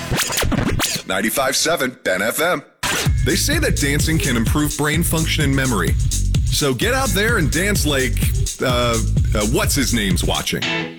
95.7 Ben FM. They say that dancing can improve brain function and memory. So get out there and dance like, what's his name's watching.